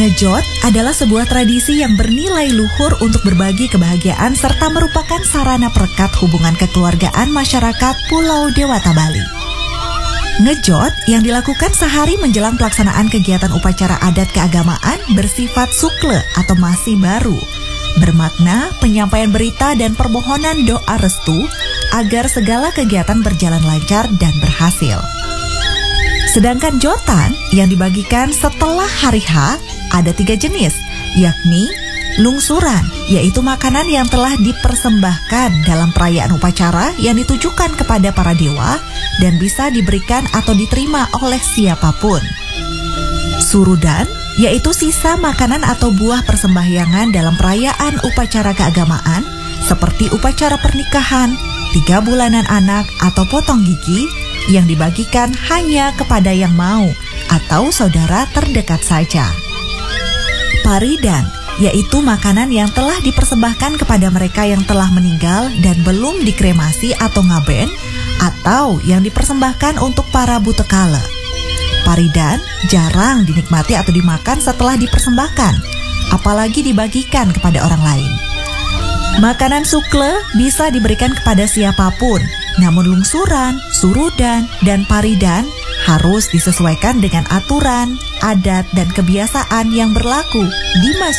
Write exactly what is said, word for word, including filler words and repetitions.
Ngejot adalah sebuah tradisi yang bernilai luhur untuk berbagi kebahagiaan serta merupakan sarana perekat hubungan kekeluargaan masyarakat Pulau Dewata Bali. Ngejot yang dilakukan sehari menjelang pelaksanaan kegiatan upacara adat keagamaan bersifat sukle atau masih baru, bermakna penyampaian berita dan permohonan doa restu agar segala kegiatan berjalan lancar dan berhasil. Sedangkan jotan yang dibagikan setelah hari H ada tiga jenis, yakni lungsuran, yaitu makanan yang telah dipersembahkan dalam perayaan upacara yang ditujukan kepada para dewa dan bisa diberikan atau diterima oleh siapapun. Surudan, yaitu sisa makanan atau buah persembahyangan dalam perayaan upacara keagamaan seperti upacara pernikahan, tiga bulanan anak atau potong gigi yang dibagikan hanya kepada yang mau atau saudara terdekat saja. Paridan, yaitu makanan yang telah dipersembahkan kepada mereka yang telah meninggal dan belum dikremasi atau ngaben, atau yang dipersembahkan untuk para butekala. Paridan jarang dinikmati atau dimakan setelah dipersembahkan, apalagi dibagikan kepada orang lain. Makanan sukle bisa diberikan kepada siapapun, namun lungsuran, surudan, dan paridan harus disesuaikan dengan aturan, adat, dan kebiasaan yang berlaku di masyarakat.